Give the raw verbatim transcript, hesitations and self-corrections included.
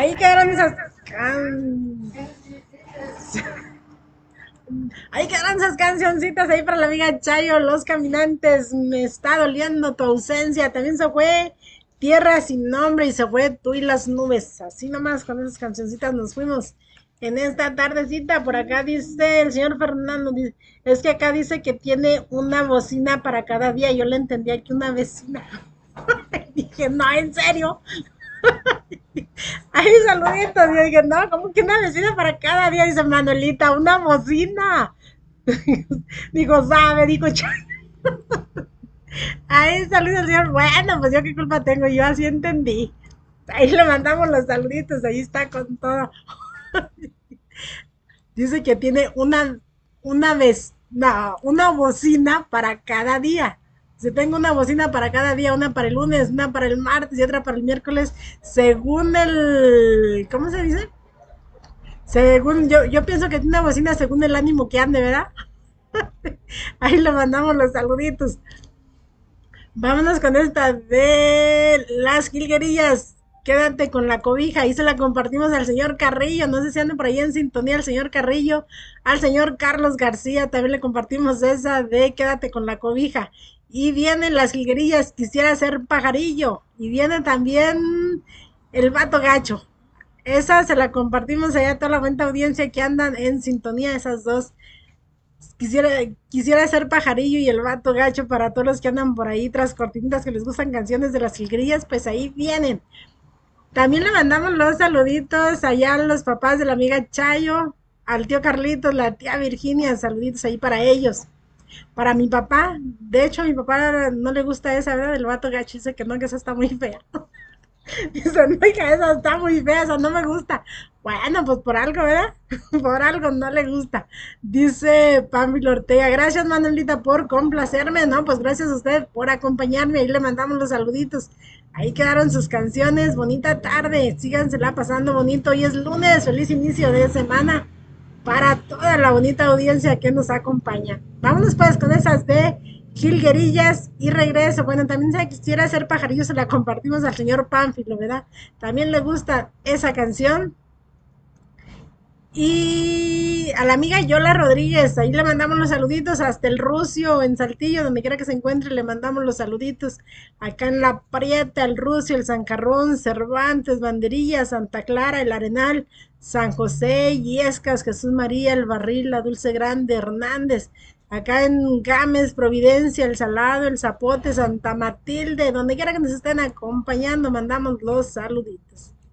Ahí quedaron esas can... Ahí quedaron esas cancioncitas ahí para la amiga Chayo, Los Caminantes, Me está doliendo tu ausencia. También se fue Tierra sin nombre y se fue Tú y las nubes. Así nomás con esas cancioncitas nos fuimos en esta tardecita. Por acá dice el señor Fernando, dice, es que acá dice que tiene una bocina para cada día. Yo le entendía que una vecina. Dije, no, en serio. Ay, saluditos. Yo dije, no, ¿cómo que una vecina para cada día? Dice Manuelita, una bocina. Dijo, sabe, dijo, ay, saludos al señor. Bueno, pues yo qué culpa tengo, yo así entendí. Ahí le mandamos los saluditos, ahí está con todo. Dice que tiene una, una vez, no, una bocina para cada día. Si tengo una bocina para cada día, una para el lunes, una para el martes y otra para el miércoles, según el, ¿cómo se dice? Según yo, yo pienso que tiene una bocina según el ánimo que ande, ¿verdad? Ahí le mandamos los saluditos. Vámonos con esta de las jilguerillas. Quédate con la cobija. Ahí se la compartimos al señor Carrillo. No sé si anda por ahí en sintonía el señor Carrillo. Al señor Carlos García también le compartimos esa de Quédate con la cobija. Y vienen las jilguerillas. Quisiera ser pajarillo. Y viene también el vato gacho. Esa se la compartimos allá a toda la buena audiencia que andan en sintonía. Esas dos. Quisiera, quisiera ser pajarillo y el vato gacho para todos los que andan por ahí tras cortinitas que les gustan canciones de las jilguerillas, pues ahí vienen. También le mandamos los saluditos allá a los papás de la amiga Chayo, al tío Carlitos, la tía Virginia, saluditos ahí para ellos. Para mi papá, de hecho a mi papá no le gusta esa, ¿verdad? El vato gacho dice que no, que esa está muy fea. Dice, no, hija, esa está muy fea, esa no me gusta. Bueno, pues por algo, ¿verdad? Por algo no le gusta. Dice Pamela Ortega, gracias Manuelita por complacerme, ¿no? Pues gracias a usted por acompañarme. Ahí le mandamos los saluditos. Ahí quedaron sus canciones. Bonita tarde. Sígansela pasando bonito. Hoy es lunes. Feliz inicio de semana para toda la bonita audiencia que nos acompaña. Vámonos pues con esas de jilguerillas y regreso. Bueno, también si quisiera hacer pajarillos, se la compartimos al señor Pánfilo, ¿verdad? También le gusta esa canción. Y a la amiga Yola Rodríguez, ahí le mandamos los saluditos hasta el Rucio en Saltillo, donde quiera que se encuentre, le mandamos los saluditos. Acá en La Prieta, el Rucio, el Sancarrón, Cervantes, Banderilla, Santa Clara, el Arenal, San José, Yescas, Jesús María, el Barril, la Dulce Grande, Hernández. Acá en Gámez, Providencia, El Salado, El Zapote, Santa Matilde, donde quiera que nos estén acompañando, mandamos los saluditos.